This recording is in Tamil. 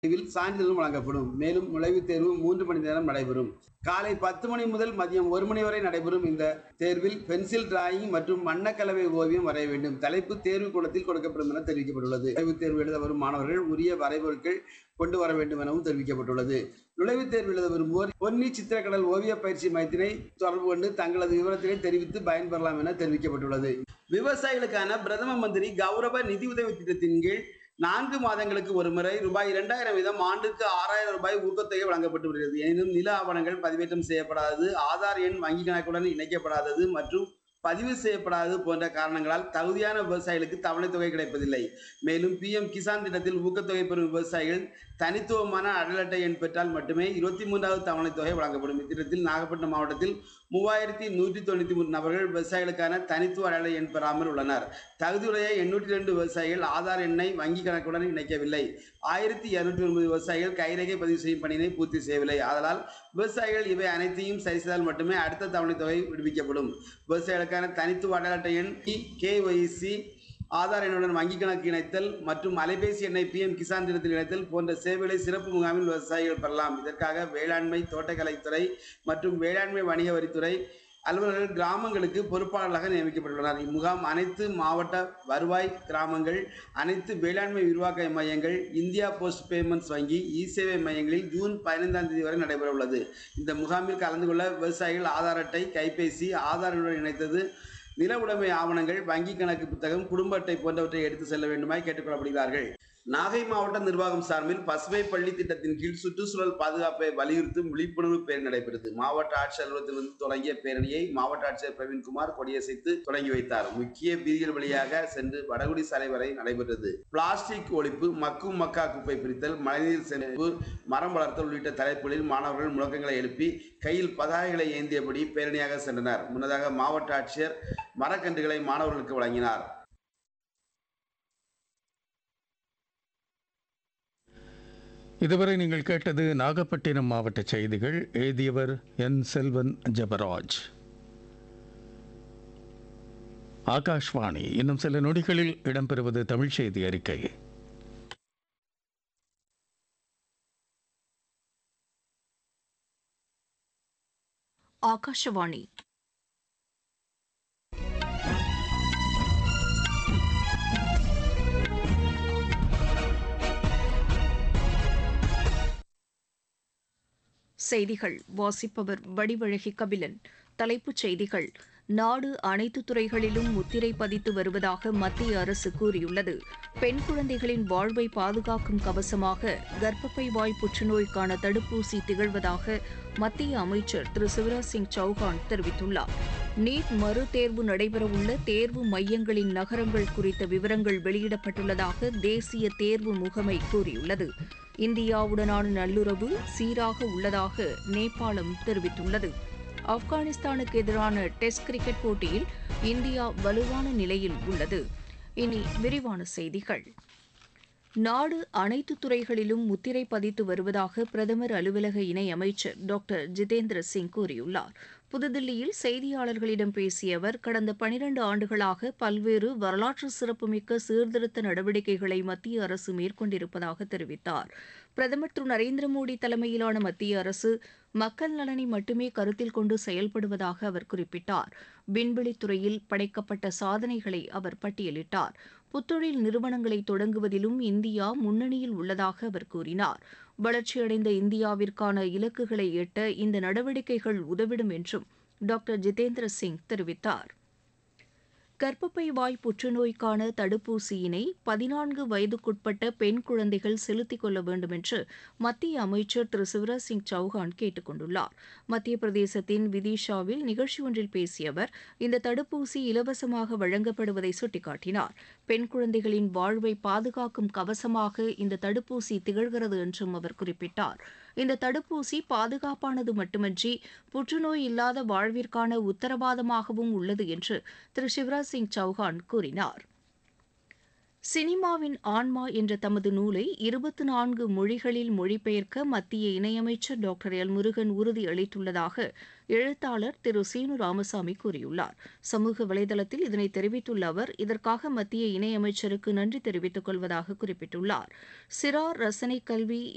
தேர்வில் சான்றிதழும் வழங்கப்படும். மேலும் நுழைவுத் தேர்வு 3 மணி நேரம் நடைபெறும். காலை 10 மணி முதல் மதியம் 1 மணி வரை நடைபெறும் இந்த தேர்வில் பென்சில் டிராயிங் மற்றும் வண்ணக்கலவை ஓவியம் வரைய வேண்டும். தலைப்பு தேர்வு கூடத்தில் கொடுக்கப்படும் என தெரிவிக்கப்பட்டுள்ளது. நுழைவுத் தேர்வு எழுத வரும் மாணவர்கள் உரிய வரைபொருட்கள் கொண்டு வர வேண்டும் எனவும் தெரிவிக்கப்பட்டுள்ளது. நுழைவுத் தேர்வு எழுத விரும்புவோர் பொன்னி சித்திரக்கடல் ஓவிய பயிற்சி மையத்தினை தொடர்பு கொண்டு தங்களது விவரத்தினை தெரிவித்து பயன்பெறலாம் என தெரிவிக்கப்பட்டுள்ளது. விவசாயிகளுக்கான பிரதம மந்திரி கௌரவ நிதி உதவி திட்டத்தின் கீழ் 4 மாதங்களுக்கு ஒருமுறை ரூபாய் 2000 வீதம் ஆண்டுக்கு 6000 ரூபாய் ஊக்கத்தொகை வழங்கப்பட்டு வருகிறது. எனினும் நில ஆவணங்கள் பதிவேற்றம் செய்யப்படாதது, ஆதார் எண் வங்கி கணக்குடன் இணைக்கப்படாதது மற்றும் பதிவு செய்யப்படாதது போன்ற காரணங்களால் தகுதியான விவசாயிகளுக்கு தவணைத் தொகை கிடைப்பதில்லை. மேலும் PM கிசான் திட்டத்தில் ஊக்கத்தொகை பெறும் விவசாயிகள் தனித்துவமான அடல் அட்டை எண் பெற்றால் மட்டுமே 23வது தவணைத் தொகை வழங்கப்படும். இத்திட்டத்தில் நாகப்பட்டினம் மாவட்டத்தில் 3193 நபர்கள் விவசாயிகளுக்கான தனித்துவ அடல் எண் பெறாமல் உள்ளனர். தகுதியுடைய 802 விவசாயிகள் ஆதார் எண்ணை வங்கி கணக்குடன் இணைக்கவில்லை. 1209 விவசாயிகள் கைரேகை பதிவு செய்யும் பணியினை பூர்த்தி செய்யவில்லை. ஆதலால் விவசாயிகள் இவை அனைத்தையும் சரி செய்தால் மட்டுமே அடுத்த தவணைத் தொகை விடுவிக்கப்படும். விவசாயிகளுக்கான தனித்துவ அடல் அட்டை எண், KYC, ஆதார் எண்ணுடன் வங்கி கணக்கு இணைத்தல் மற்றும் அலைபேசி எண்ணை PM கிசான் திட்டத்தில் இணைத்தல் போன்ற சேவைகளை சிறப்பு முகாமில் விவசாயிகள் பெறலாம். இதற்காக வேளாண்மை, தோட்டக்கலைத்துறை மற்றும் வேளாண்மை வணிக வரித்துறை அலுவலர்கள் கிராமங்களுக்கு பொறுப்பாளர்களாக நியமிக்கப்பட்டுள்ளனர். இம்முகாம் அனைத்து மாவட்ட வருவாய் கிராமங்கள், அனைத்து வேளாண்மை விரிவாக்க மையங்கள், இந்தியா போஸ்ட் பேமெண்ட்ஸ் வங்கி, சேவை மையங்களில் ஜூன் 15ஆம் தேதி வரை நடைபெற உள்ளது. இந்த முகாமில் கலந்து கொள்ள விவசாயிகள் ஆதார் அட்டை, கைபேசி, ஆதாருடன் இணைத்தது, நில உடைமை ஆவணங்கள், வங்கி கணக்கு புத்தகம், குடும்ப அட்டை போன்றவற்றை எடுத்து செல்ல வேண்டுமாய் கேட்டுக்கொள்ளப்படுகிறார்கள். நாகை மாவட்ட நிர்வாகம் சார்பில் பசுமை பள்ளி திட்டத்தின் கீழ் சுற்றுச்சூழல் பாதுகாப்பை வலியுறுத்தும் விழிப்புணர்வு பேரணி நடைபெற்றது. மாவட்ட ஆட்சியர் அலுவலகத்திலிருந்து தொடங்கிய பேரணியை மாவட்ட ஆட்சியர் பிரவீன்குமார் கொடியசைத்து தொடங்கி வைத்தார். முக்கிய வீதிகள் வழியாக சென்று வடகுடி சாலை வரை நடைபெற்றது. பிளாஸ்டிக் ஒழிப்பு, மக்கும் மக்கா குப்பை பிரித்தல், மழைநீர் சேமிப்பு, மரம் வளர்த்தல் உள்ளிட்ட தலைப்புகளில் மாணவர்கள் முழக்கங்களை எழுப்பி கையில் பதாகைகளை ஏந்தியபடி பேரணியாக சென்றனர். முன்னதாக மாவட்ட ஆட்சியர் மரக்கன்றுகளை மாணவர்களுக்கு வழங்கினார். இதுவரை நீங்கள் கேட்டது நாகப்பட்டினம் மாவட்ட செய்திகள். எழுதியவர் N. செல்வன் ஜெபராஜ். ஆகாஷ்வாணி. இன்னும் சில நொடிகளில் இடம்பெறுவது தமிழ் செய்தி அறிக்கை. ஆகாஷவாணி. செய்திகள் வாசிப்பவர் வடிவழகி கபிலன். தலைப்புச் செய்திகள். நாடு அனைத்து துறைகளிலும் முத்திரை பதித்து வருவதாக மத்திய அரசு கூறியுள்ளது. பெண் குழந்தைகளின் வாழ்வை பாதுகாக்கும் கவசமாக கர்ப்பப்பை வாய் புற்றுநோய்க்கான தடுப்பூசி திகழ்வதாக மத்திய அமைச்சர் திரு சிவராஜ் சிங் சௌஹான் தெரிவித்துள்ளார். நீட் மறு தேர்வு நடைபெறவுள்ள தேர்வு மையங்களின் நகரங்கள் குறித்த விவரங்கள் வெளியிடப்பட்டுள்ளதாக தேசிய தேர்வு முகமை கூறியுள்ளது. இந்தியாவுடனான நல்லுறவு சீராக உள்ளதாக நேபாளம் தெரிவித்துள்ளது. ஆப்கானிஸ்தானுக்கு எதிரான டெஸ்ட் கிரிக்கெட் போட்டியில் இந்தியா வலுவான நிலையில் உள்ளது. இனி விரிவான செய்திகள். நாடு அனைத்து துறைகளிலும் முத்திரை பதித்து வருவதாக பிரதமர் அலுவலக இணையமைச்சர் டாக்டர் ஜிதேந்திர சிங் கூறியுள்ளார். புதுதில்லியில் செய்தியாளர்களிடம் பேசிய அவர், கடந்த 12 ஆண்டுகளாக பல்வேறு வரலாற்று சிறப்புமிக்க சீர்திருத்த நடவடிக்கைகளை மத்திய அரசு மேற்கொண்டிருப்பதாக தெரிவித்தார். பிரதமர் திரு நரேந்திர மோடி தலைமையிலான மத்திய அரசு மக்கள் நலனை மட்டுமே கருத்தில் கொண்டு செயல்படுவதாக அவர் குறிப்பிட்டார். விண்வெளித்துறையில் படைக்கப்பட்ட சாதனைகளை அவர் பட்டியலிட்டார். புத்தொழில் நிறுவனங்களை தொடங்குவதிலும் இந்தியா முன்னணியில் உள்ளதாக அவர் கூறினார். வளர்ச்சியடைந்த இந்தியாவிற்கான இலக்குகளை எட்ட இந்த நடவடிக்கைகள் உதவிடும் என்றும் டாக்டர் ஜிதேந்திர சிங் தெரிவித்தார். கர்ப்பப்பை வாய் புற்றுநோய்க்கான தடுப்பூசியினை 14 வயதுக்குட்பட்ட பெண் குழந்தைகள் செலுத்திக் கொள்ள வேண்டும் என்று மத்திய அமைச்சர் திரு சிவராஜ் சிங் சௌஹான் கேட்டுக் கொண்டுள்ளார். மத்திய பிரதேசத்தின் விதிஷாவில் நிகழ்ச்சி ஒன்றில் பேசிய அவர், இந்த தடுப்பூசி இலவசமாக வழங்கப்படுவதை சுட்டிக்காட்டினார். பெண் குழந்தைகளின் வாழ்வை பாதுகாக்கும் கவசமாக இந்த தடுப்பூசி திகழ்கிறது என்றும் அவர் குறிப்பிட்டார். இந்த தடுப்பூசி பாதுகாப்பானது மட்டுமன்றி புற்றுநோய் இல்லாத வாழ்விற்கான உத்தரவாதமாகவும் உள்ளது என்று திரு சிவராஜ் சிங் சௌஹான் கூறினார். சினிமாவின் ஆன்மா என்ற தமது நூலை 24 மொழிகளில் மொழிபெயர்க்க மத்திய இணையமைச்சர் டாக்டர் எல் முருகன் உறுதியளித்துள்ளதாக எழுத்தாளர் திரு சீனு ராமசாமி கூறியுள்ளார். சமூக வலைதளத்தில் இதனை தெரிவித்துள்ள அவர், இதற்காக மத்திய இணையமைச்சருக்கு நன்றி தெரிவித்துக் கொள்வதாக குறிப்பிட்டுள்ளார். சிறார் ரசனை கல்வி